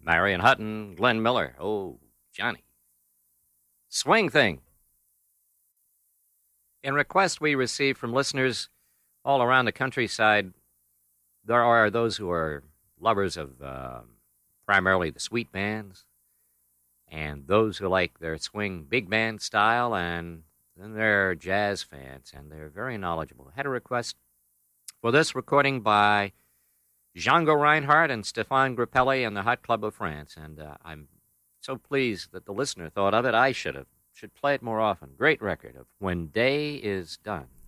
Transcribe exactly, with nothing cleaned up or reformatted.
Marion Hutton, Glenn Miller. Oh, Johnny. Swing Thing. In requests we receive from listeners all around the countryside, there are those who are lovers of uh, primarily the sweet bands, and those who like their swing big band style, and then there are jazz fans, and they're very knowledgeable. I had a request for this recording by Django Reinhardt and Stéphane Grappelli and the Hot Club of France, and uh, I'm so pleased that the listener thought of it. I should have should play it more often. Great record of When Day Is Done.